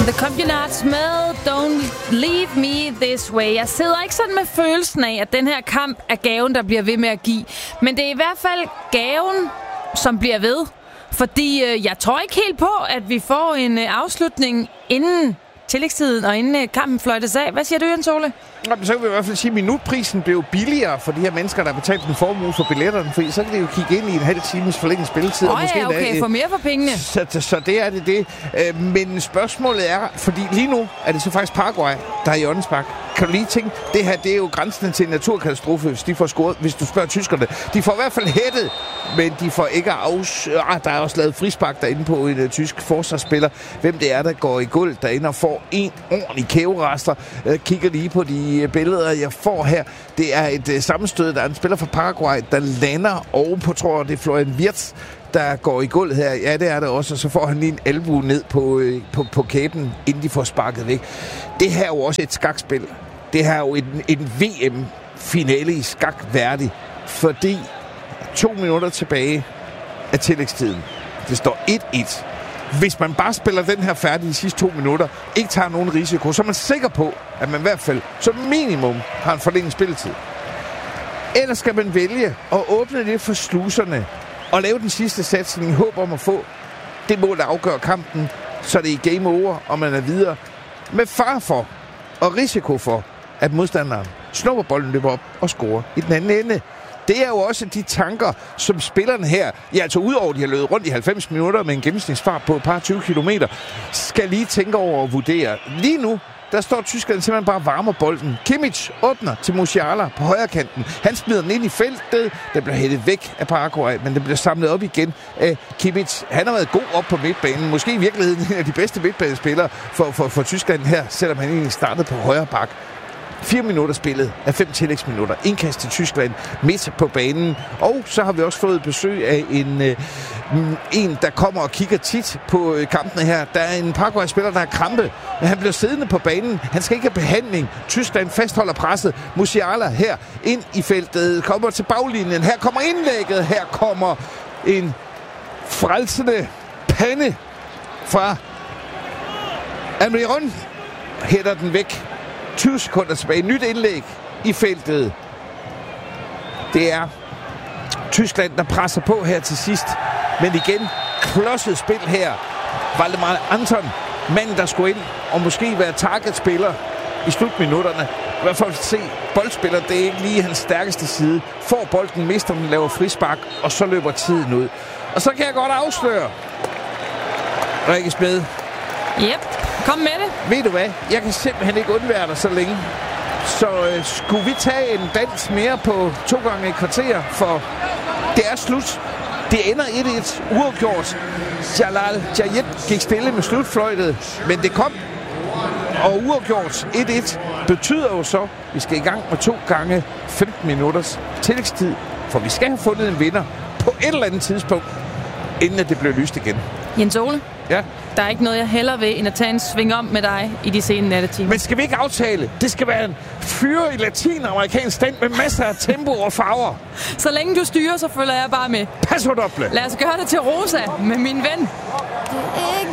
The Communards med Don't Leave Me This Way. Jeg sidder ikke sådan med følelsen af, at den her kamp er gaven, der bliver ved med at give. Men det er i hvert fald gaven, som bliver ved. Fordi jeg tror ikke helt på, at vi får en afslutning inden tillægstiden og inden kampen fløjtes af. Hvad siger du, Jens Ole? Så kan vi i hvert fald sige, at minutprisen blev billigere for de her mennesker, der har betalt en formue for billetterne. For så kan de jo kigge ind i en halv times forlænget spilletid. Okay, få mere for pengene. Så det er det. Men spørgsmålet er, fordi lige nu er det så faktisk Paraguay, der er i åndensbak. Kan du lige tænke, det her det er jo grænsen til en naturkatastrofe, hvis de får scoret, hvis du spørger tyskerne. De får i hvert fald hættet, men de får ikke der er også lavet frispark derinde på en tysk forsvarsspiller. Hvem det er, der går i gulv derinde og får en ordentlig kæverester. Kigger lige på de billeder, jeg får her. Det er et sammenstød, der er en spiller fra Paraguay, der lander ovenpå, tror jeg, det er Florian Wirtz, der går i gulvet her. Ja, det er det også, og så får han lige en albue ned på kæben, inden de får sparket væk. Det her er jo også et skakspil. Det her er jo en VM-finale i skak værdig, fordi 2 minutter tilbage af tillægstiden. Det står 1-1. Hvis man bare spiller den her færdig de sidste 2 minutter, ikke tager nogen risiko, så er man sikker på, at man i hvert fald som minimum har en forlænget spilletid. Ellers skal man vælge at åbne det for sluserne og lave den sidste satsning i håb om at få det mål, der afgør kampen, så det er game over, og man er videre. Med far for og risiko for, at modstanderen snupper bolden, løber op og scorer i den anden ende. Det er jo også de tanker, som spillerne her, altså udover de har løbet rundt i 90 minutter med en gennemsnitsfart på et par 20 kilometer, skal lige tænke over og vurdere. Lige nu, der står tyskerne simpelthen bare varmer bolden. Kimmich åbner til Musiala på højre kanten. Han smider den ind i feltet. Den bliver hættet væk af Paraguay, men den bliver samlet op igen af Kimmich. Han har været god op på midtbanen. Måske i virkeligheden en af de bedste midtbanespillere for Tyskland her, selvom han egentlig startede på højre bak. 4 minutter spillet af 5 tillægsminutter. Indkast til Tyskland midt på banen. Og så har vi også fået besøg af en der kommer og kigger tit på kampene her. Der er en Paraguay-spiller, der har krampe. Men han bliver siddende på banen. Han skal ikke have behandling. Tyskland fastholder presset. Musiala her ind i feltet. Kommer til baglinjen. Her kommer indlægget. Her kommer en frelsende pande fra Almiron. Hætter den væk. 20 sekunder tilbage. Nyt indlæg i feltet. Det er Tyskland, der presser på her til sidst. Men igen, klodset spil her. Valdemar Anton, manden der skulle ind og måske være targetspiller i slutminutterne. I hvert fald se, boldspiller, det er ikke lige hans stærkeste side. Får bolden, mister den, laver frispark, og så løber tiden ud. Og så kan jeg godt afsløre, Rikke Smed. Yep. Kom med det. Ved du hvad? Jeg kan simpelthen ikke undvære dig så længe. Så skulle vi tage en dans mere på 2 gange et kvarter, for det er slut. Det ender 1-1 uafgjort. Jalal Jayed gik stille med slutfløjtet, men det kom. Og uafgjort 1-1 betyder jo så, at vi skal i gang med 2 gange 15 minutters tillægstid, for vi skal have fundet en vinder på et eller andet tidspunkt, inden at det bliver lyst igen. Jens Ole? Ja? Der er ikke noget, jeg hellere vil, end at tage en sving om med dig i de sene nattetimer. Men skal vi ikke aftale? Det skal være en fyre i latinamerikansk stand med masser af tempo og farver. Så længe du styrer, så følger jeg bare med. Paso doble. Lad os gøre det til Rosa med min ven. Det er ikke